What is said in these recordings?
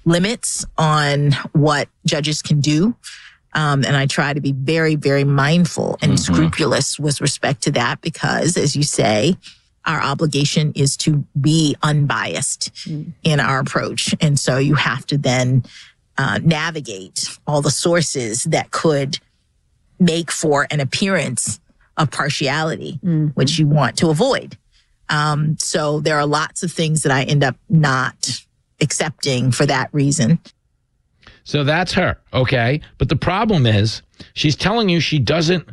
limits on what judges can do. And I try to be very, very mindful and scrupulous with respect to that because, as you say, our obligation is to be unbiased in our approach. And so you have to then navigate all the sources that could make for an appearance of partiality, which you want to avoid. So there are lots of things that I end up not accepting for that reason. So that's her, okay? But the problem is she's telling you she doesn't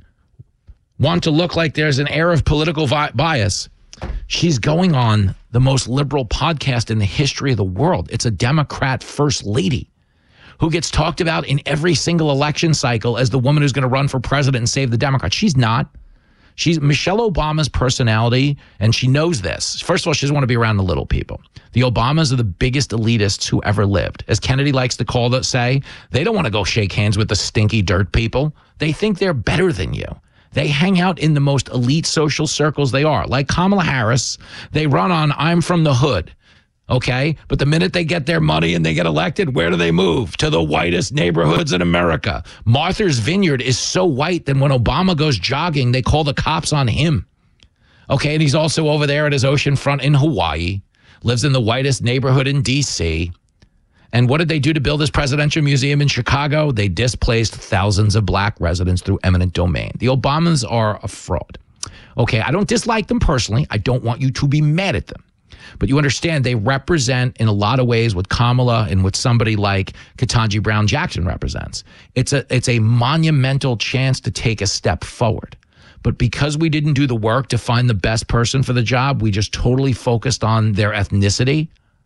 want to look like there's an air of political bias. She's going on the most liberal podcast in the history of the world. It's a Democrat first lady who gets talked about in every single election cycle as the woman who's going to run for president and save the Democrats. She's not. She's Michelle Obama's personality, and she knows this. First of all, she doesn't want to be around the little people. The Obamas are the biggest elitists who ever lived. As Kennedy likes to say, they don't want to go shake hands with the stinky dirt people. They think they're better than you. They hang out in the most elite social circles they are. Like Kamala Harris, they run on I'm from the hood. Okay, but the minute they get their money and they get elected, where do they move? To the whitest neighborhoods in America. Martha's Vineyard is so white that when Obama goes jogging, they call the cops on him. Okay, and he's also over there at his ocean front in Hawaii, lives in the whitest neighborhood in D.C. And what did they do to build this presidential museum in Chicago? They displaced thousands of black residents through eminent domain. The Obamas are a fraud. Okay, I don't dislike them personally. I don't want you to be mad at them. But you understand they represent in a lot of ways what Kamala and what somebody like Ketanji Brown Jackson represents. It's a monumental chance to take a step forward. But because we didn't do the work to find the best person for the job, we just totally focused on their ethnicity.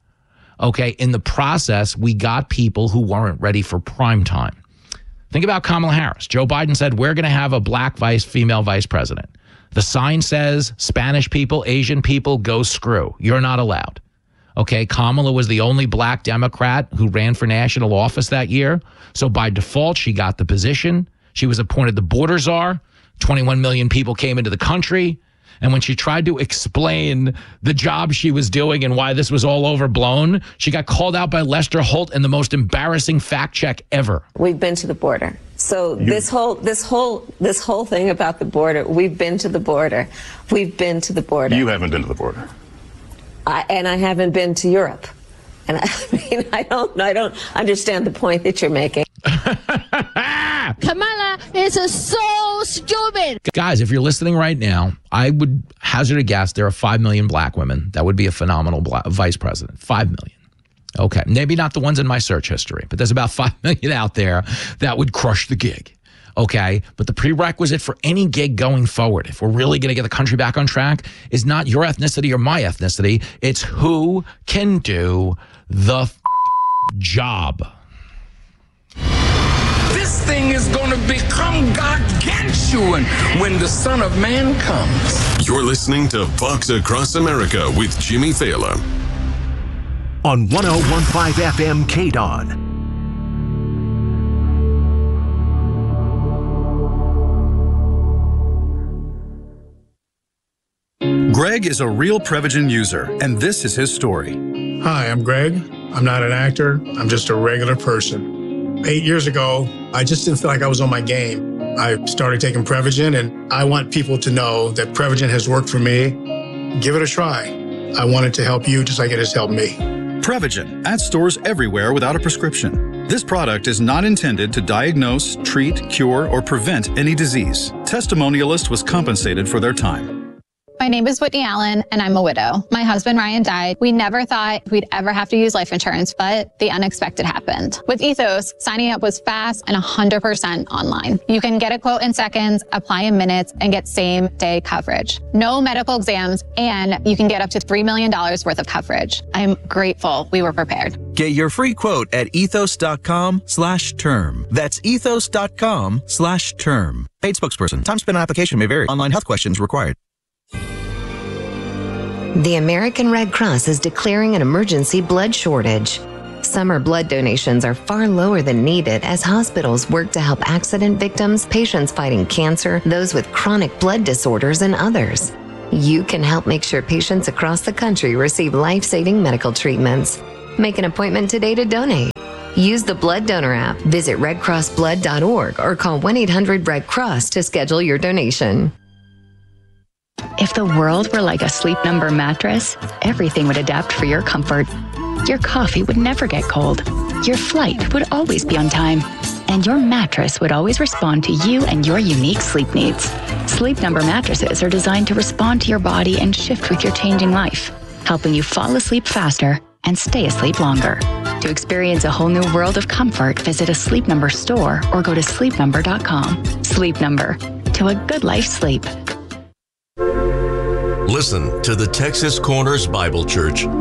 Okay, in the process, we got people who weren't ready for prime time. Think about Kamala Harris. Joe Biden said, we're going to have a black female vice president. The sign says Spanish people, Asian people, go screw. You're not allowed. Okay, Kamala was the only black Democrat who ran for national office that year. So by default, she got the position. She was appointed the border czar. 21 million people came into the country. And when she tried to explain the job she was doing and why this was all overblown, she got called out by Lester Holt in the most embarrassing fact check ever. We've been to the border. So this whole thing about the border, we've been to the border. We've been to the border. You haven't been to the border. I haven't been to Europe. And I don't understand the point that you're making. Kamala is so stupid. Guys, if you're listening right now, I would hazard a guess there are 5 million black women that would be a phenomenal vice president. 5 million. Okay, maybe not the ones in my search history, but there's about 5 million out there that would crush the gig. Okay, but the prerequisite for any gig going forward, if we're really going to get the country back on track, is not your ethnicity or my ethnicity. It's who can do the job. This thing is going to become gargantuan when the Son of Man comes. You're listening to Fox Across America with Jimmy Thaler. On 101.5 FM KDON. Greg is a real Prevagen user, and this is his story. Hi, I'm Greg. I'm not an actor. I'm just a regular person. 8 years ago, I just didn't feel like I was on my game. I started taking Prevagen, and I want people to know that Prevagen has worked for me. Give it a try. I want it to help you just like it has helped me. Prevagen at stores everywhere without a prescription. This product is not intended to diagnose, treat, cure, or prevent any disease. Testimonialist was compensated for their time. My name is Whitney Allen, and I'm a widow. My husband, Ryan, died. We never thought we'd ever have to use life insurance, but the unexpected happened. With Ethos, signing up was fast and 100% online. You can get a quote in seconds, apply in minutes, and get same-day coverage. No medical exams, and you can get up to $3 million worth of coverage. I'm grateful we were prepared. Get your free quote at ethos.com/term. That's ethos.com/term. Paid spokesperson. Time spent on application may vary. Online health questions required. The American Red Cross is declaring an emergency blood shortage. Summer blood donations are far lower than needed as hospitals work to help accident victims, patients fighting cancer, those with chronic blood disorders, and others. You can help make sure patients across the country receive life-saving medical treatments. Make an appointment today to donate. Use the Blood Donor app, visit redcrossblood.org, or call 1-800-RED-CROSS to schedule your donation. If the world were like a Sleep Number mattress, everything would adapt for your comfort. Your coffee would never get cold. Your flight would always be on time. And your mattress would always respond to you and your unique sleep needs. Sleep Number mattresses are designed to respond to your body and shift with your changing life, helping you fall asleep faster and stay asleep longer. To experience a whole new world of comfort, visit a Sleep Number store or go to sleepnumber.com. Sleep Number, to a good life sleep. Listen to the Texas Corners Bible Church